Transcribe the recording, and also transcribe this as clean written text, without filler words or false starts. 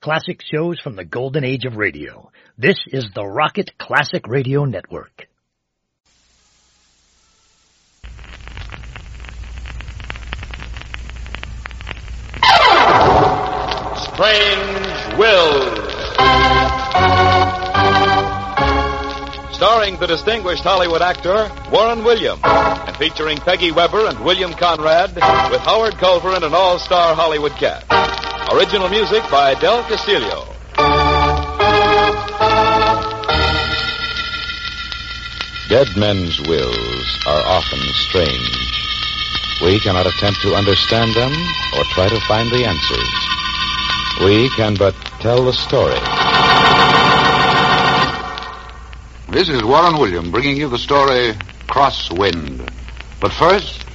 Classic shows from the golden age of radio. This is the Rocket Classic Radio Network. Strange Wills. Starring the distinguished Hollywood actor Warren Williams, and featuring Peggy Weber and William Conrad, with Howard Culver and an all-star Hollywood cast. Original music by Del Castillo. Dead men's wills are often strange. We cannot attempt to understand them or try to find the answers. We can but tell the story. This is Warren Williams bringing you the story Crosswind. But first,